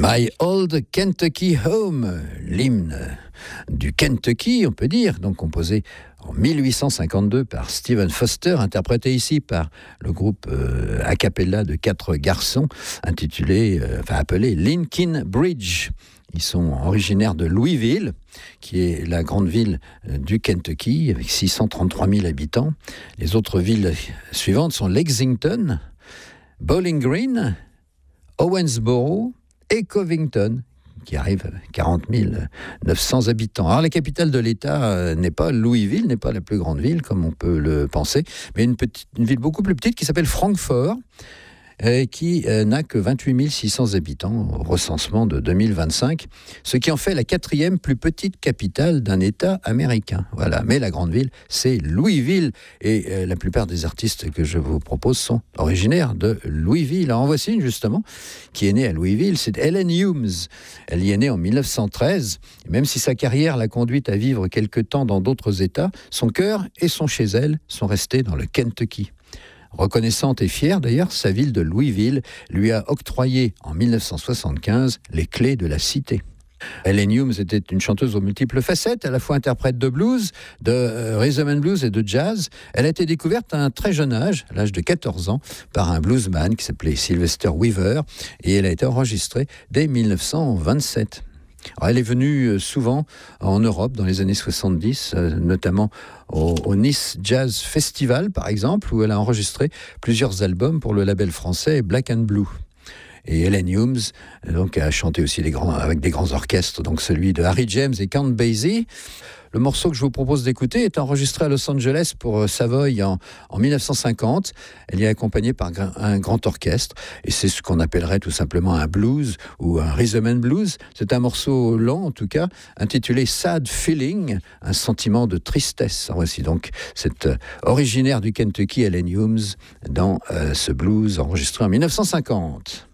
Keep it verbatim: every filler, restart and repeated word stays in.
My Old Kentucky Home, l'hymne du Kentucky, on peut dire, donc composé en mille huit cent cinquante-deux par Stephen Foster, interprété ici par le groupe euh, a cappella de quatre garçons, intitulé, euh, enfin appelé Lincoln Bridge. Ils sont originaires de Louisville, qui est la grande ville du Kentucky, avec six cent trente-trois mille habitants. Les autres villes suivantes sont Lexington, Bowling Green, Owensboro et Covington, qui arrive à quarante mille neuf cents habitants. Alors, la capitale de l'État euh, n'est pas Louisville, n'est pas la plus grande ville, comme on peut le penser, mais une, petite, une ville beaucoup plus petite qui s'appelle Frankfort, et qui euh, n'a que vingt-huit mille six cents habitants au recensement de deux mille vingt-cinq, ce qui en fait la quatrième plus petite capitale d'un État américain. Voilà. Mais la grande ville, c'est Louisville, et euh, la plupart des artistes que je vous propose sont originaires de Louisville. Alors en voici une justement, qui est née à Louisville, c'est Helen Humes. Elle y est née en mille neuf cent treize, et même si sa carrière l'a conduite à vivre quelque temps dans d'autres États, son cœur et son chez elle sont restés dans le Kentucky. Reconnaissante et fière d'ailleurs, sa ville de Louisville lui a octroyé en mille neuf cent soixante-quinze les clés de la cité. Helen Humes était une chanteuse aux multiples facettes, à la fois interprète de blues, de euh, rhythm and blues et de jazz. Elle a été découverte à un très jeune âge, à l'âge de quatorze ans, par un bluesman qui s'appelait Sylvester Weaver, et elle a été enregistrée dès mille neuf cent vingt-sept. Alors, elle est venue souvent en Europe dans les années soixante-dix, euh, notamment au, au Nice Jazz Festival, par exemple, où elle a enregistré plusieurs albums pour le label français Black and Blue. Et Helen Humes donc, a chanté aussi des grands, avec des grands orchestres, donc celui de Harry James et Count Basie. Le morceau que je vous propose d'écouter est enregistré à Los Angeles pour Savoy en, en mille neuf cent cinquante. Elle y est accompagnée par un grand orchestre et c'est ce qu'on appellerait tout simplement un blues ou un rhythm and blues. C'est un morceau lent en tout cas, intitulé Sad Feeling, un sentiment de tristesse. Voici donc cette originaire du Kentucky, Helen Humes, dans euh, ce blues enregistré en mille neuf cent cinquante.